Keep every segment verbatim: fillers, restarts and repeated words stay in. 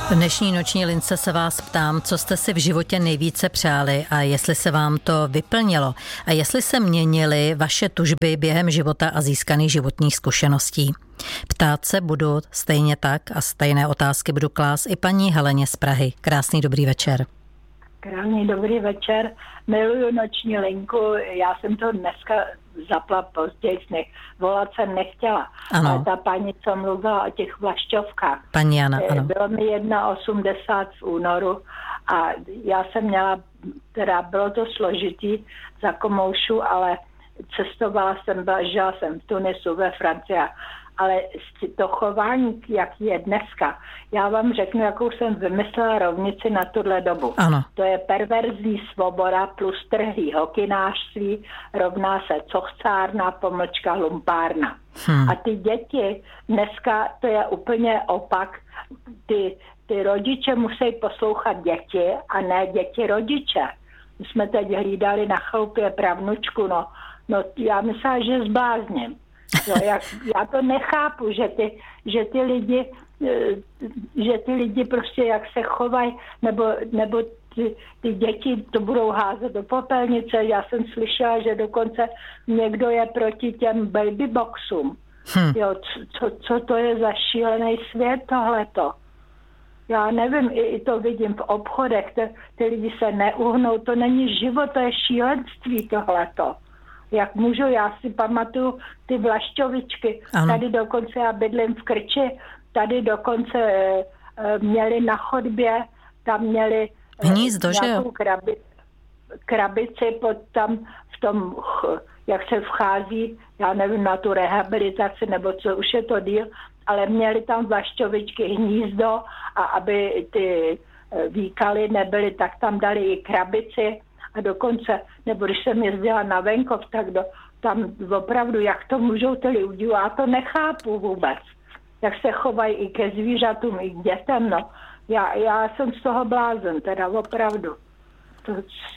V dnešní noční lince se vás ptám, co jste si v životě nejvíce přáli a jestli se vám to vyplnilo a jestli se měnily vaše tužby během života a získaných životních zkušeností. Ptát se budu stejně tak a stejné otázky budu klást i paní Heleně z Prahy. Krásný dobrý večer. Krásný dobrý večer. Miluju noční linku. Já jsem to dneska zapla později, nech, volat jsem nechtěla. Ano. Ale ta paní, co mluvila o těch vlašťovkách. Paní Jana, ano. Bylo mi jedna osmdesát v únoru a já jsem měla, teda bylo to složitý za komoušu, ale cestovala jsem, žila jsem v Tunisu, ve Francii, ale to chování, jak je dneska, já vám řeknu, jakou jsem vymyslela rovnici na tuhle dobu. Ano. To je perverzní svoboda plus trhlý hokynářství rovná se cochcárna, pomlčka lumpárna. Hmm. A ty děti, dneska to je úplně opak, ty, ty rodiče musí poslouchat děti a ne děti rodiče. My jsme teď hlídali na chalupě pravnučku, no, no já myslela, že zblázním. No, jak, já to nechápu, že ty, že ty lidi, že ty lidi prostě jak se chovají, nebo, nebo ty, ty děti to budou házet do popelnice. Já jsem slyšela, že dokonce někdo je proti těm babyboxům. Hm. Jo, co, co to je za šílený svět tohleto? Já nevím, i, i to vidím v obchodech, ty, ty lidi se neuhnou, to není život, to je šílenství tohleto. Jak můžu, já si pamatuju ty vlašťovičky. Ano. Tady dokonce já bydlím v Krči, tady dokonce e, e, měli na chodbě, tam měli hnízdo, e, nějakou krabi, krabici pod tam v tom, jak se vchází, já nevím, na tu rehabilitaci, nebo co, už je to díl, ale měli tam vlašťovičky hnízdo a aby ty e, výkaly nebyly, tak tam dali i krabici. A dokonce, nebo když jsem jezdila na venkov, tak do, tam opravdu, jak to můžou ty lidi, já to nechápu vůbec. Jak se chovají i ke zvířatům, i k dětem, no. Já, já jsem z toho blázen, teda opravdu. To,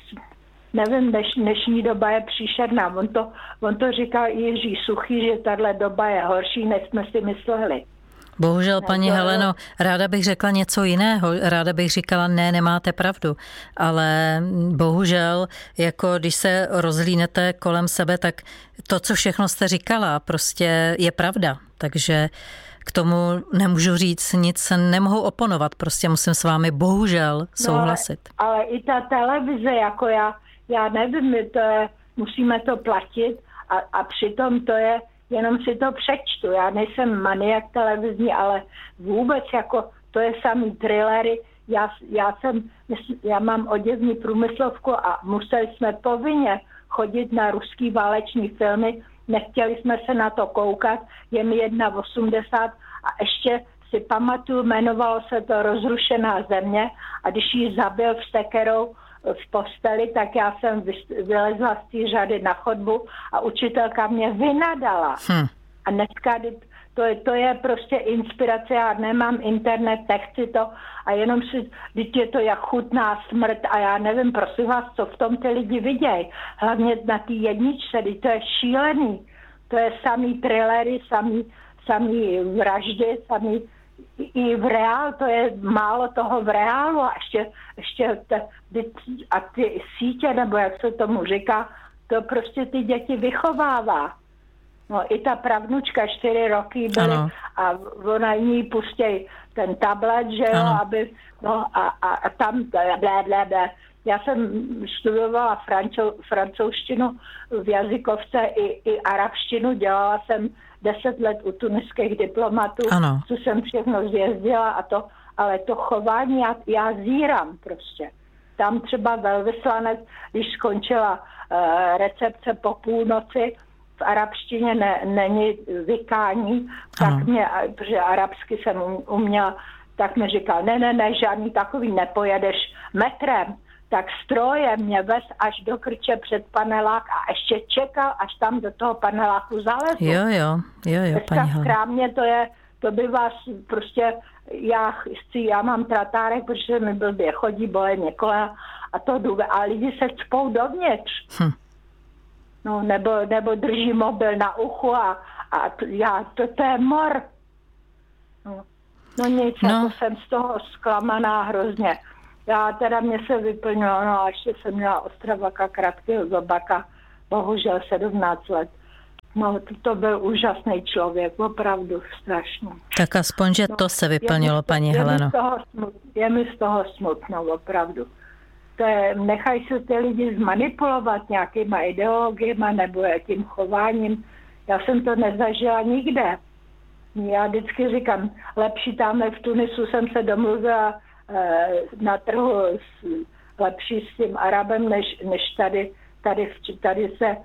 nevím, dneš, dnešní doba je příšerná. On to, on to říkal Jiří Suchý, že tahle doba je horší, než jsme si mysleli. Bohužel, paní Heleno, ráda bych řekla něco jiného. Ráda bych říkala, ne, nemáte pravdu. Ale bohužel, jako když se rozhlídnete kolem sebe, tak to, co všechno jste říkala, prostě je pravda. Takže k tomu nemůžu říct nic, nemohu oponovat. Prostě musím s vámi bohužel souhlasit. No, ale, ale i ta televize, jako já, já nevím, my to je, musíme to platit a, a přitom to je jenom si to přečtu. Já nejsem maniak televizní, ale vůbec jako to je samý thrillery. Já, já, jsem, já mám oděvní průmyslovku a museli jsme povinně chodit na ruský váleční filmy. Nechtěli jsme se na to koukat. Je mi jedna osmdesát a ještě si pamatuju, jmenovalo se to Rozrušená země a když ji zabil vstekerou v posteli, tak já jsem vylezla z té řady na chodbu a učitelka mě vynadala. Hm. A dneska to je, to je prostě inspirace, já nemám internet, nechci to a jenom si, teď je to jak chutná smrt a já nevím, prosím vás, co v tom ty lidi vidějí. Hlavně na té jedničce, teď to je šílený. To je samý thrillery, samý, samý vraždy, samý i v reálu, to je málo toho v reálu a ještě, ještě te, a ty sítě, nebo jak se tomu říká, to prostě ty děti vychovává. No i ta pravnučka čtyři roky byly ano. A ona ní pustí ten tablet, že jo, ano. aby, no a, a, a tam blé, blé, blé. Já jsem studovala francouz, francouzštinu v jazykovce i, i arabštinu, dělala jsem deset let u tuniských diplomatů, ano. Co jsem všechno zjezdila a to, ale to chování, já, já zírám prostě. Tam třeba velvyslanec, když skončila uh, recepce po půlnoci, v arabštině ne, není vykání, ano. Tak mě, protože arabsky jsem uměla, tak mi říkal, ne, ne, ne, žádný takový nepojedeš metrem. Tak stroje mě vez až do Krče před panelák a ještě čekal, až tam do toho paneláku zalezu. Jo, jo, jo, jo, paní v krámě to je, to by vás prostě, já chci, já mám tratárek, protože mi blbě chodí, bolí mě kolena a to jdu, a lidi se cpou dovnitř. Hm. No, nebo, nebo drží mobil na uchu a, a já, to, to je mor. No. No nic, no. Jako jsem z toho zklamaná hrozně. Já teda mě se vyplnilo, no a ještě jsem měla Ostravaka, Kratkého Zobaka, bohužel sedmnáct let. No to, to byl úžasný člověk, opravdu strašný. Tak aspoň, že no, to se vyplnilo, je paní je Heleno. Mi z toho smut, je mi z toho smutno, opravdu. To je, nechají se ty lidi zmanipulovat nějakýma ideologiema nebo tím chováním. Já jsem to nezažila nikde. Já vždycky říkám, lepší tamhle v Tunisu jsem se domluvila eh, na trhu s, lepší s tím Arabem, než, než tady, tady, tady se,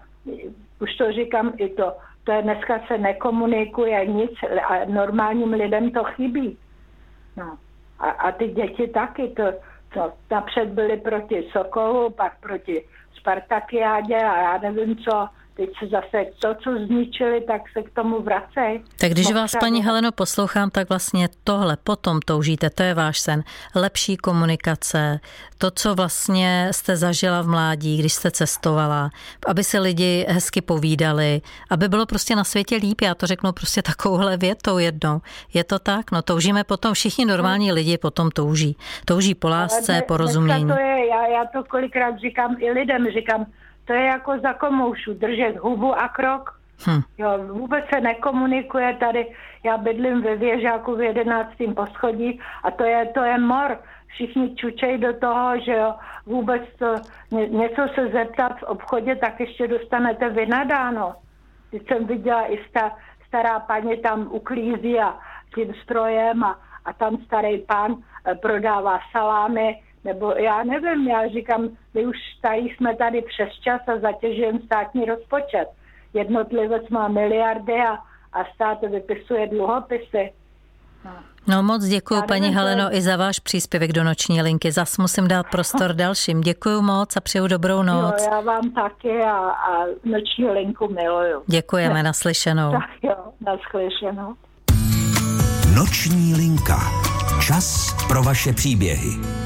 už to říkám i to, to je dneska se nekomunikuje nic a normálním lidem to chybí. No. A, a ty děti taky, to, to napřed byly proti Sokolu, pak proti Spartakiádě a já nevím co, teď se zase to, co zničili, tak se k tomu vracej. Tak když vás, paní Heleno, poslouchám, tak vlastně tohle potom toužíte, to je váš sen. Lepší komunikace, to, co vlastně jste zažila v mládí, když jste cestovala, aby se lidi hezky povídali, aby bylo prostě na světě líp, já to řeknu prostě takovouhle větou jednou. Je to tak? No toužíme potom, všichni normální lidi potom touží. Touží po lásce, Ale porozumění. To je, já, já to kolikrát říkám i lidem, říkám, to je jako za komoušu, držet hubu a krok. Hm. Jo, vůbec se nekomunikuje tady. Já bydlím ve Věžáku v jedenáctém poschodí a to je, to je mor. Všichni čučejí do toho, že jo, vůbec to, ně, něco se zeptat v obchodě, tak ještě dostanete vynadáno. Když jsem viděla i sta, stará paní tam uklízí a tím strojem a, a tam starý pán prodává salámy, nebo já nevím, já říkám, my už tady jsme tady přes čas a zatěžujeme státní rozpočet. Jednotlivec má miliardy a, a stát vypisuje dluhopisy. No, no moc děkuju, paní nevím, Heleno, je... i za váš příspěvek do noční linky. Zas musím dát prostor dalším. Děkuju moc a přeju dobrou noc. Jo, já vám taky a, a noční linku miluju. Děkujeme, naslyšenou. Tak jo, naslyšenou. Noční linka. Čas pro vaše příběhy.